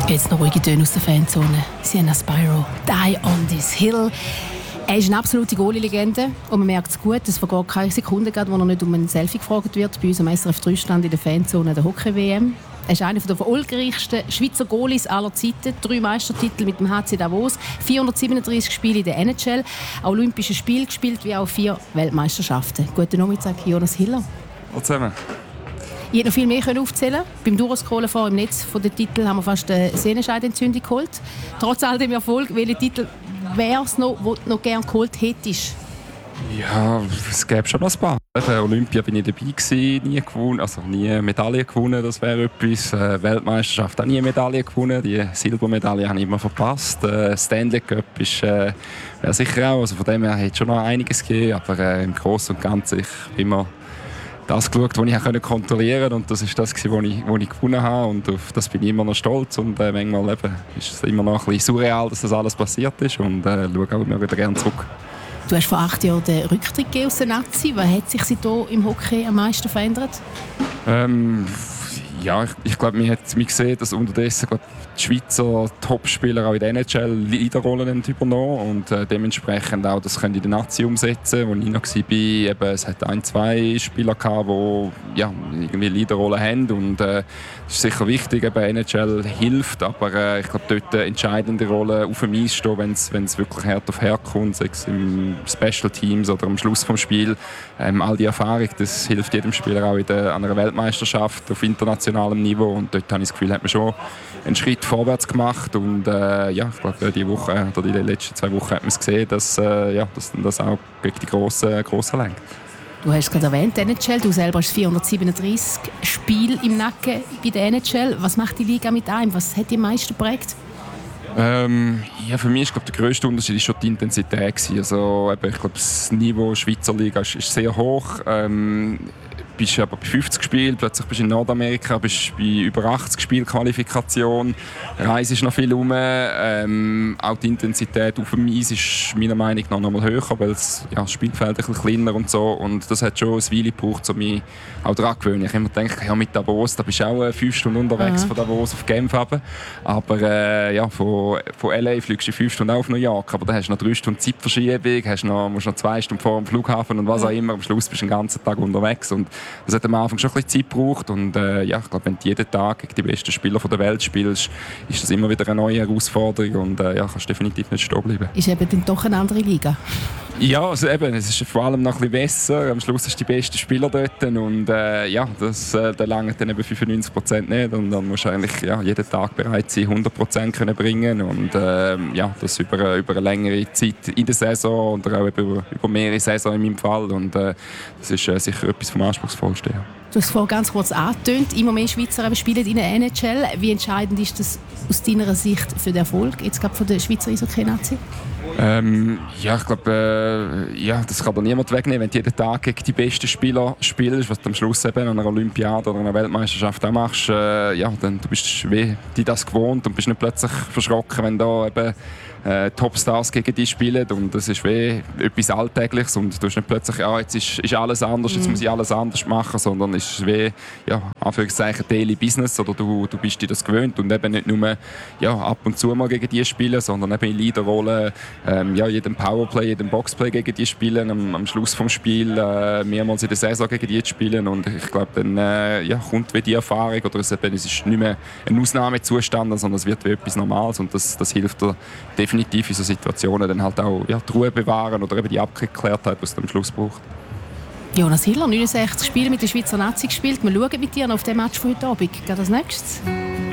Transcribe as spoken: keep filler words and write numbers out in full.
Jetzt noch ruhige Töne aus der Fanzone. Sienna Spyro, «Die on this hill». Er ist eine absolute Goalie-Legende und man merkt es gut, es vergeht keine Sekunde, wo er nicht um ein Selfie gefragt wird. Bei uns am S R F drei stand in der Fanzone der Hockey-W M. Er ist einer der erfolgreichsten Schweizer Goalies aller Zeiten. Drei Meistertitel mit dem H C Davos, vierhundertsiebenunddreißig Spiele in der N H L, auch Olympische Spiele gespielt, wie auch vier Weltmeisterschaften. Guten Nachmittag, Jonas Hiller. Hallo zusammen. Ich hätte noch viel mehr aufzählen können. Beim Durchscrollen vor im Netz von den Titeln haben wir fast eine Sehnenscheidentzündung geholt. Trotz all dem Erfolg, welche Titel wäre es noch, die du noch gerne geholt hättest? Ja, es gäbe schon noch ein paar. Bei Olympia war ich dabei gewesen, nie gewonnen, also nie Medaille gewonnen, das wäre etwas. Äh, Weltmeisterschaft auch nie Medaille gewonnen, die Silbermedaille habe ich immer verpasst. Äh, Stanley Cup ist äh, wäre sicher auch, also von dem her hätte es schon noch einiges gegeben, aber äh, im Großen und Ganzen ich immer das geschaut, was ich kontrollieren konnte, und das ist das, was ich, was ich gewonnen habe, und auf das bin ich immer noch stolz, und äh, manchmal eben, ist es immer noch ein bisschen surreal, dass das alles passiert ist, und äh, schaue auch immer wieder gerne zurück. Du hast vor acht Jahren den Rücktritt gegeben aus der Nazi. Was hat sich hier im Hockey am meisten verändert? Ähm, ja, ich, ich glaube, man hat man gesehen, dass unterdessen glaub, die Schweizer Topspieler auch in der N H L Leaderrollen übernommen, und äh, dementsprechend auch das können in der Nazi umsetzen. Als ich noch war, eben, es hat ein, zwei Spieler gehabt, die ja, irgendwie Leaderrollen haben, und äh, das ist sicher wichtig, eben N H L hilft, aber äh, ich glaube, dort eine entscheidende Rolle auf dem Eis stehen, wenn es wirklich hart auf hart kommt, sei es im Special Teams oder am Schluss des Spiels. Ähm, all die Erfahrung, das hilft jedem Spieler auch in der, an einer Weltmeisterschaft auf internationalem Niveau, und dort habe ich das Gefühl, hat man schon einen Schritt vorwärts gemacht, und äh, ja, ich glaube, die Woche, oder die letzten zwei Wochen hat man es gesehen, dass, äh, ja, dass das auch gegen die Grossen, Grossen lenkt. Du hast es gerade erwähnt, N H L. Du selber hast vierhundertsiebenunddreißig Spiele im Nacken bei der N H L. Was macht die Liga mit einem? Was hat dich am meisten geprägt? Ähm, ja, für mich ist, glaub, der grösste Unterschied ist schon die Intensität. Also, eben, ich glaube, das Niveau Schweizer Liga ist, ist sehr hoch. Ähm, bist aber bei fünfzig Spielen, plötzlich bist du in Nordamerika, bist bei über achtzig Spielen Qualifikation, Reise ist noch viel rum. Ähm, auch die Intensität auf dem Eis ist meiner Meinung nach noch mal höher, weil das, ja, das Spielfeld ein bisschen kleiner und so, und das hat schon ein Weile gebraucht, um mich auch daran zu gewöhnen. Ich habe immer gedacht, ja, mit Davos, da bist du auch äh, fünf Stunden unterwegs mhm. von Davos auf Genf runter. Aber äh, ja, von, von L A fliegst du fünf Stunden auf New York, aber da hast du noch drei Stunden Zeitverschiebung, hast noch, musst noch zwei Stunden vor dem Flughafen und was auch immer. Am Schluss bist du den ganzen Tag unterwegs, und das hat am Anfang schon ein bisschen Zeit gebraucht, und äh, ja, ich glaube, wenn du jeden Tag gegen die besten Spieler der Welt spielst, ist das immer wieder eine neue Herausforderung, und äh, ja, kannst definitiv nicht stehen bleiben. Ist eben dann doch eine andere Liga? Ja, also eben, es ist vor allem noch ein bisschen besser. Am Schluss ist die besten Spieler dort, und äh, ja, das äh, da langt dann eben fünfundneunzig Prozent nicht, und dann musst du eigentlich ja, jeden Tag bereit sein, hundert Prozent können bringen, und äh, ja, das über, über eine längere Zeit in der Saison oder auch über, über mehrere Saison in meinem Fall, und äh, das ist äh, sicher etwas vom Anspruchsvollsten. Ja. Du hast es vorhin ganz kurz angetönt, immer mehr Schweizer spielen in der N H L. Wie entscheidend ist das aus deiner Sicht für den Erfolg, jetzt gerade von der Schweizer Eishockey-Nazi? Ähm, ja, ich glaube, äh, ja, das kann dir niemand wegnehmen, wenn du jeden Tag gegen die besten Spieler spielst, was du am Schluss eben an einer Olympiade oder einer Weltmeisterschaft auch machst. Äh, ja, dann du bist wie die das gewohnt und bist nicht plötzlich verschrocken, wenn da eben äh, Topstars gegen dich spielen, und das ist wie etwas Alltägliches, und du hast nicht plötzlich, ja, jetzt ist, ist alles anders, jetzt muss ich alles anders machen, sondern es ist wie, ja, Anführungszeichen Daily Business, oder du, du bist dir das gewöhnt, und eben nicht nur ja, ab und zu mal gegen die spielen, sondern eben in Leaderrollen, ähm, ja, jeden Powerplay, jeden Boxplay gegen die spielen, am, am Schluss des Spiels äh, mehrmals in der Saison gegen die spielen, und ich glaube, dann äh, ja, kommt wie die Erfahrung, oder es, eben, es ist nicht mehr ein Ausnahmezustand, sondern es wird wie etwas Normales, und das, das hilft dir definitiv in so Situationen dann halt auch ja, die Ruhe bewahren oder eben die Abgeklärtheit, was es am Schluss braucht. Jonas Hiller, neunundsechzig Spiele mit der Schweizer Nazi gespielt. Wir schauen mit dir noch auf den Match von heute Abend. Geht das nächstes?